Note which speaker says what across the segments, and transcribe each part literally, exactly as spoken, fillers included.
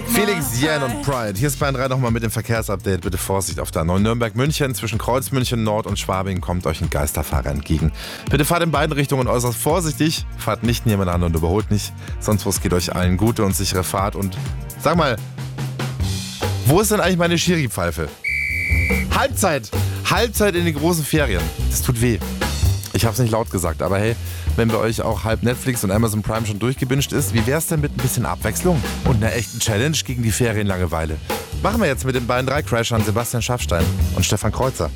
Speaker 1: Felix Jähn und Pride. Hier ist Bayern drei nochmal mit dem Verkehrsupdate. Bitte Vorsicht auf der neun Nürnberg-München. Zwischen Kreuz München Nord und Schwabing kommt euch ein Geisterfahrer entgegen. Bitte fahrt in beiden Richtungen äußerst vorsichtig. Fahrt nicht nebeneinander und überholt nicht. Sonst was geht euch allen gute und sichere Fahrt. Und sag mal, wo ist denn eigentlich meine Schiri-Pfeife? Halbzeit! Halbzeit in den großen Ferien. Das tut weh. Ich hab's nicht laut gesagt, aber hey, wenn bei euch auch halb Netflix und Amazon Prime schon durchgebinged ist, wie wär's denn mit ein bisschen Abwechslung und einer echten Challenge gegen die Ferienlangeweile? Machen wir jetzt mit den beiden drei Crashern Sebastian Schaffstein und Stefan Kreuzer.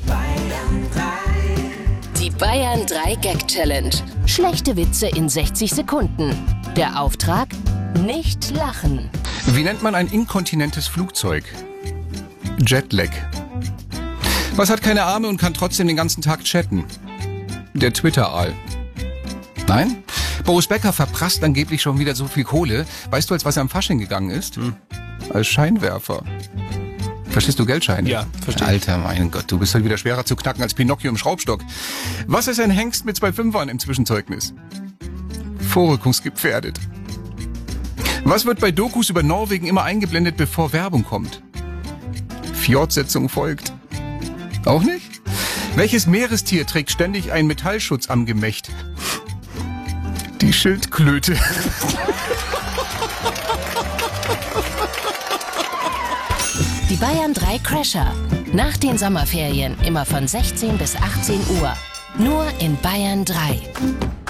Speaker 2: Die Bayern drei Gag Challenge. Schlechte Witze in sechzig Sekunden. Der Auftrag? Nicht lachen.
Speaker 3: Wie nennt man ein inkontinentes Flugzeug? Jetlag. Was hat keine Arme und kann trotzdem den ganzen Tag chatten? Der Twitter-Aal. Nein? Boris Becker verprasst angeblich schon wieder so viel Kohle. Weißt du, als was er am Fasching gegangen ist? Hm. Als Scheinwerfer. Verstehst du Geldscheine?
Speaker 4: Ja, verstehe.
Speaker 3: Alter, mein Gott, du bist halt wieder schwerer zu knacken als Pinocchio im Schraubstock. Was ist ein Hengst mit zwei Fünfern im Zwischenzeugnis? Vorrückungsgefährdet. Was wird bei Dokus über Norwegen immer eingeblendet, bevor Werbung kommt? Fjordsetzung folgt. Auch nicht? Welches Meerestier trägt ständig einen Metallschutz am Gemächt? Die Schildklöte.
Speaker 2: Die Bayern drei Crasher. Nach den Sommerferien immer von sechzehn bis achtzehn Uhr. Nur in Bayern drei.